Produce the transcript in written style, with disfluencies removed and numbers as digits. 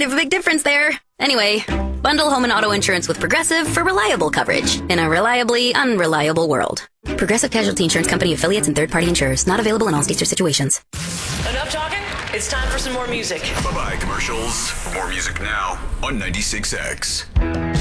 of a big difference there. Anyway, bundle home and auto insurance with Progressive for reliable coverage in a reliably unreliable world. Progressive Casualty Insurance Company affiliates and third-party insurers. Not available in all states or situations. Enough talking? It's time for some more music. Bye-bye commercials. More music now on 96X.